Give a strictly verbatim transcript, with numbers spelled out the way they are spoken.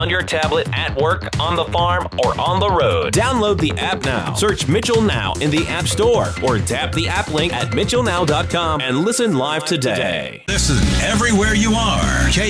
on your tablet, at work, on the farm, or on the road. Download the app now. Search Mitchell Now in the App Store or tap the app link at mitchell now dot com and listen live today. Listen everywhere you are. K